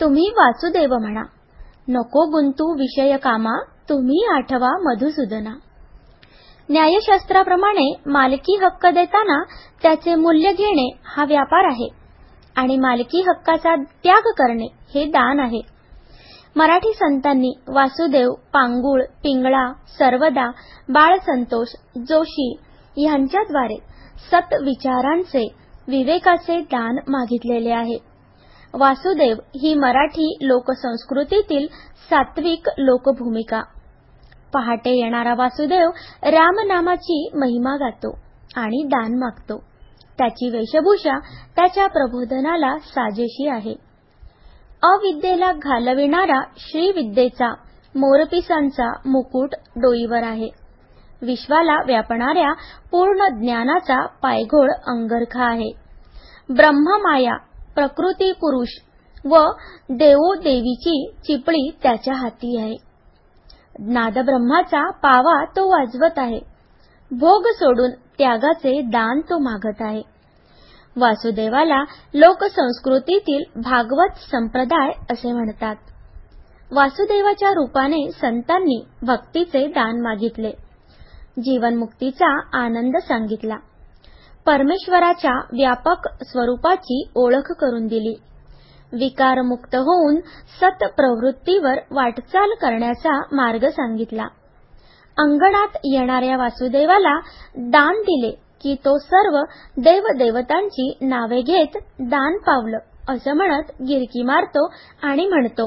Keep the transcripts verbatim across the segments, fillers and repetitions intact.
तुम्ही वासुदेव म्हणा. नको गुंतू विषय कामा, तुम्ही आठवा मधुसूदना. न्यायशास्त्राप्रमाणे मालकी हक्क देताना त्याचे मूल्य घेणे हा व्यापार आहे आणि मालकी हक्काचा त्याग करणे हे दान आहे. मराठी संतांनी वासुदेव, पांगुळ, पिंगळा, सर्वदा, बाळसंतोष, जोशी यांच्याद्वारे सत विचारांचे, विवेकाचे दान मागितलेले आहे. वासुदेव ही मराठी लोकसंस्कृतीतील सात्विक लोकभूमिका. पहाटे येणारा वासुदेव रामनामाची महिमा गातो आणि दान मागतो. त्याची वेशभूषा त्याच्या प्रबोधनाला साजेशी आहे. अविद्येला घालविणारा श्रीविद्येचा मोरपिसांचा मुकुट डोईवर आहे. विश्वाला व्यापणाऱ्या पूर्ण ज्ञानाचा पायघोळ अंगरखा आहे. ब्रह्ममाया, प्रकृती पुरुष व देवोदेवीची चिपळी त्याच्या हाती आहे. नादब्रह्माचा पावा तो वाजवत आहे. भोग सोडून त्यागाचे दान तो मागत आहे. वासुदेवाला लोकसंस्कृतीतील भागवत संप्रदाय असे म्हणतात. वासुदेवाच्या रूपाने संतांनी भक्तीचे दान मागितले. जीवनमुक्तीचा आनंद सांगितला. परमेश्वराच्या व्यापक स्वरूपाची ओळख करून दिली. विकारमुक्त होऊन सत प्रवृत्तीवर वाटचाल करण्याचा मार्ग सांगितला. अंगणात येणाऱ्या वासुदेवाला दान दिले की तो सर्व देवदेवतांची नावे घेत दान पावलं असं म्हणत गिरकी मारतो आणि म्हणतो,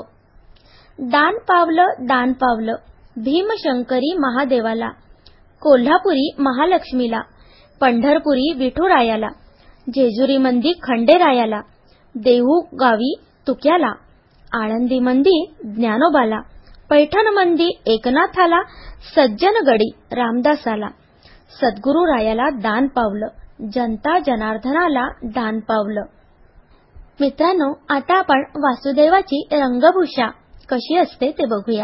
दान पावलं दान पावलं भीमशंकरी महादेवाला, कोल्हापुरी महालक्ष्मीला, पंढरपुरी विठुरायाला, जेजुरीमंदी खंडेरायाला, देहू गावी तुक्याला, आळंदीमंदी ज्ञानोबाला, पैठणमंदी एकनाथाला, सज्जनगडी रामदासाला, सद्गुरुरायाला दान पावलं, जनता जनार्दनाला दान पावलं. मित्रांनो, आता आपण वासुदेवाची रंगभूषा कशी असते ते बघूया.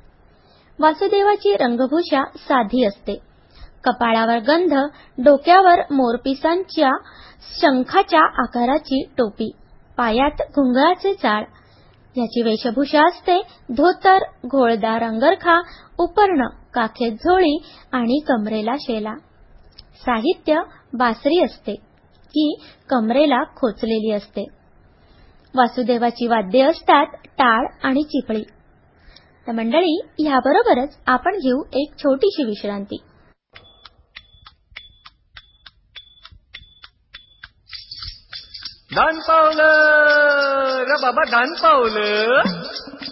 वासुदेवाची रंगभूषा साधी असते. कपाळावर गंध, डोक्यावर मोरपिसांच्या शंखाच्या आकाराची टोपी, पायात घुंगराचे जाळ. याची वेशभूषा असते धोतर, घोळदार अंगरखा, उपर्ण, काखेत झोळी आणि कमरेला शेला. साहित्य बासरी असते, की कमरेला खोचलेली असते. वासुदेवाची वाद्ये असतात टाळ आणि चिपळी. तर मंडळी, याबरोबरच आपण घेऊ एक छोटीशी विश्रांती. दान पावलं रे बाबा, दान पावलं.